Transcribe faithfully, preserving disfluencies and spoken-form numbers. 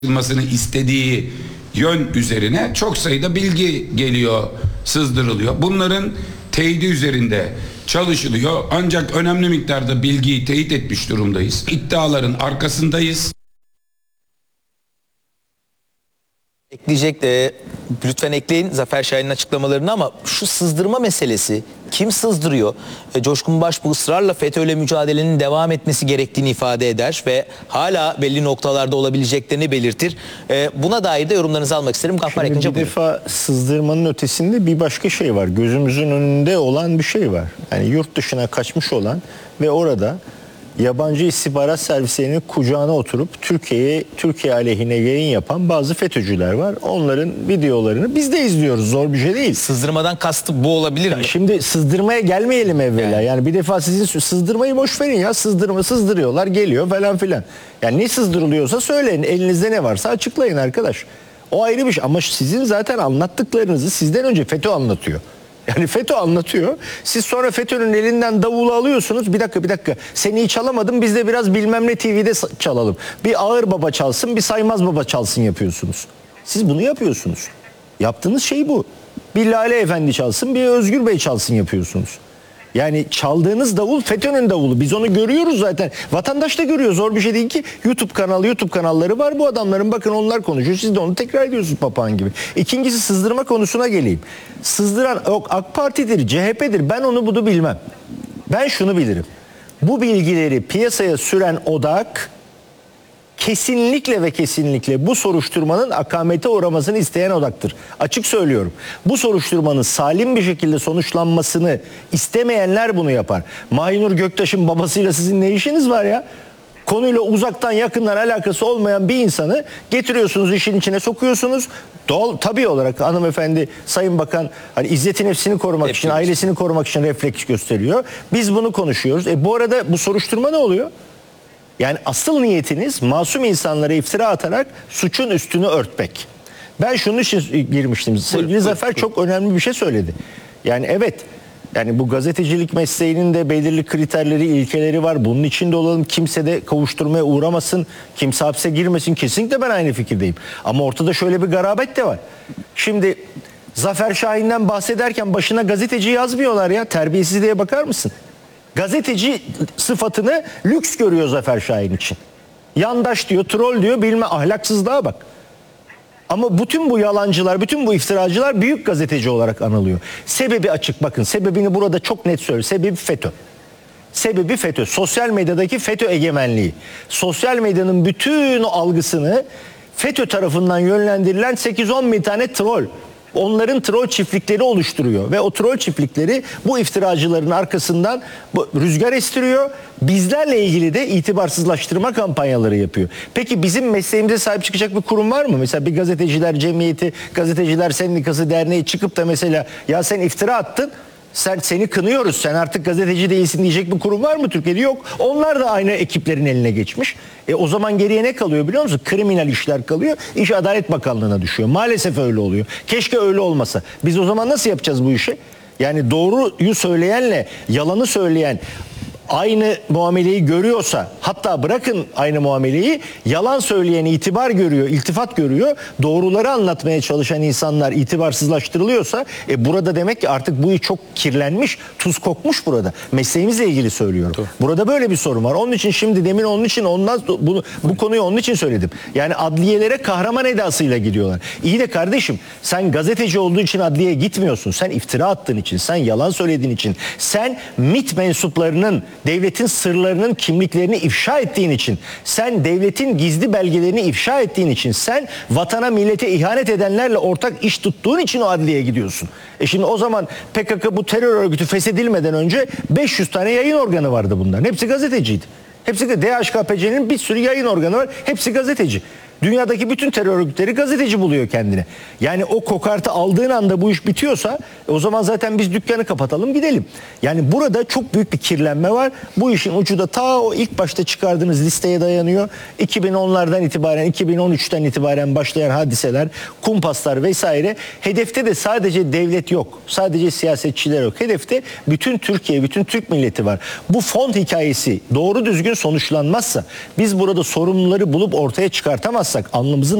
yapılmasını istediği yön üzerine çok sayıda bilgi geliyor, sızdırılıyor. Bunların teyidi üzerinde çalışılıyor. Ancak önemli miktarda bilgiyi teyit etmiş durumdayız. İddiaların arkasındayız. Ekleyecek de lütfen ekleyin Zafer Şahin'in açıklamalarını, ama şu sızdırma meselesi, kim sızdırıyor? E, Coşkun Baş bu ısrarla FETÖ'yle mücadelenin devam etmesi gerektiğini ifade eder ve hala belli noktalarda olabileceklerini belirtir. E, buna dair de yorumlarınızı almak isterim. Gaffar Şimdi Ekınca bir defa sızdırmanın ötesinde bir başka şey var. Gözümüzün önünde olan bir şey var. Yani yurt dışına kaçmış olan ve orada yabancı istihbarat servislerinin kucağına oturup Türkiye'ye Türkiye aleyhine yayın yapan bazı FETÖ'cüler var. Onların videolarını biz de izliyoruz. Zor bir şey değil. Sızdırmadan kastı bu olabilir mi? Şimdi sızdırmaya gelmeyelim evvela. Yani. yani bir defa sizin sızdırmayı boş verin ya. Sızdırma sızdırıyorlar, geliyor falan filan. Yani ne sızdırılıyorsa söyleyin. Elinizde ne varsa açıklayın arkadaş. O ayrı bir şey. Ama sizin zaten anlattıklarınızı sizden önce FETÖ anlatıyor. Yani FETÖ anlatıyor. Siz sonra FETÖ'nün elinden davulu alıyorsunuz. Bir dakika bir dakika. Seni hiç çalamadım. Biz de biraz bilmem ne T V'de çalalım. Bir Ağır Baba çalsın, bir Saymaz Baba çalsın yapıyorsunuz. Siz bunu yapıyorsunuz. Yaptığınız şey bu. Bir Lale Efendi çalsın, bir Özgür Bey çalsın yapıyorsunuz. Yani çaldığınız davul FETÖ'nün davulu. Biz onu görüyoruz zaten. Vatandaş da görüyor. Zor bir şey değil ki. YouTube kanalı, YouTube kanalları var bu adamların. Bakın onlar konuşuyor. Siz de onu tekrar ediyorsunuz papağan gibi. İkincisi sızdırma konusuna geleyim. Sızdıran yok AK Parti'dir, C H P'dir. Ben onu bunu bilmem. Ben şunu bilirim. Bu bilgileri piyasaya süren odak kesinlikle ve kesinlikle bu soruşturmanın akamete uğramasını isteyen odaktır. Açık söylüyorum. Bu soruşturmanın salim bir şekilde sonuçlanmasını istemeyenler bunu yapar. Mahinur Göktaş'ın babasıyla sizin ne işiniz var ya? Konuyla uzaktan yakından alakası olmayan bir insanı getiriyorsunuz, işin içine sokuyorsunuz. Doğal, tabii olarak hanımefendi, Sayın Bakan hani izzeti nefsini korumak Hep için, için, ailesini korumak için refleks gösteriyor. Biz bunu konuşuyoruz. E bu arada bu soruşturma ne oluyor? Yani asıl niyetiniz masum insanlara iftira atarak suçun üstünü örtmek. Ben şunun için girmiştim. Sevgili buyur, Zafer buyur, çok buyur. önemli bir şey söyledi. Yani evet, yani bu gazetecilik mesleğinin de belirli kriterleri, ilkeleri var. Bunun içinde olalım. Kimse de kavuşturmaya uğramasın. Kimse hapse girmesin. Kesinlikle ben aynı fikirdeyim. Ama ortada şöyle bir garabet de var. Şimdi Zafer Şahin'den bahsederken başına gazeteci yazmıyorlar ya. Terbiyesizliğe bakar mısın? Gazeteci sıfatını lüks görüyor Zafer Şahin için. Yandaş diyor, troll diyor, bilme ahlaksızlığa bak. Ama bütün bu yalancılar, bütün bu iftiracılar büyük gazeteci olarak anılıyor. Sebebi açık, bakın sebebini burada çok net söylüyor. Sebebi FETÖ. Sebebi FETÖ. Sosyal medyadaki FETÖ egemenliği. Sosyal medyanın bütün algısını FETÖ tarafından yönlendirilen sekiz on bin tane troll. Onların troll çiftlikleri oluşturuyor ve o troll çiftlikleri bu iftiracıların arkasından bu rüzgar estiriyor. Bizlerle ilgili de itibarsızlaştırma kampanyaları yapıyor. Peki bizim mesleğimize sahip çıkacak bir kurum var mı? Mesela bir gazeteciler cemiyeti, gazeteciler sendikası, derneği çıkıp da mesela ya sen iftira attın, sen seni kınıyoruz, sen artık gazeteci değilsin diyecek bir kurum var mı Türkiye'de? Yok. Onlar da aynı ekiplerin eline geçmiş. E o zaman geriye ne kalıyor biliyor musun? Kriminal işler kalıyor. İş Adalet Bakanlığı'na düşüyor. Maalesef öyle oluyor. Keşke öyle olmasa. Biz o zaman nasıl yapacağız bu işi? Yani doğruyu söyleyenle yalanı söyleyen aynı muameleyi görüyorsa, hatta bırakın aynı muameleyi, yalan söyleyen itibar görüyor, iltifat görüyor, doğruları anlatmaya çalışan insanlar itibarsızlaştırılıyorsa e burada demek ki artık bu iş çok kirlenmiş, tuz kokmuş burada. Mesleğimizle ilgili söylüyorum. Doğru. Burada böyle bir sorun var. Onun için şimdi demin onun için ondan bunu bu konuyu onun için söyledim. Yani adliyelere kahraman edasıyla gidiyorlar. İyi de kardeşim, sen gazeteci olduğu için adliyeye gitmiyorsun. Sen iftira attığın için, sen yalan söylediğin için, sen MİT mensuplarının devletin sırlarının kimliklerini ifşa ettiğin için, sen devletin gizli belgelerini ifşa ettiğin için, sen vatana millete ihanet edenlerle ortak iş tuttuğun için o adliyeye gidiyorsun. E şimdi o zaman P K K bu terör örgütü feshedilmeden önce beş yüz tane yayın organı vardı bunların. Hepsi gazeteciydi. Hepsi de D H K P C'nin bir sürü yayın organı var. Hepsi gazeteci. Dünyadaki bütün terör örgütleri gazeteci buluyor kendine. Yani o kokartı aldığın anda bu iş bitiyorsa o zaman zaten biz dükkanı kapatalım gidelim. Yani burada çok büyük bir kirlenme var. Bu işin ucu da ta o ilk başta çıkardığınız listeye dayanıyor. iki bin onlardan itibaren, iki bin on üçten itibaren başlayan hadiseler, kumpaslar vesaire. Hedefte de sadece devlet yok. Sadece siyasetçiler yok. Hedefte bütün Türkiye, bütün Türk milleti var. Bu fon hikayesi doğru düzgün sonuçlanmazsa, biz burada sorumluları bulup ortaya çıkartamazsak, yapmazsak alnımızın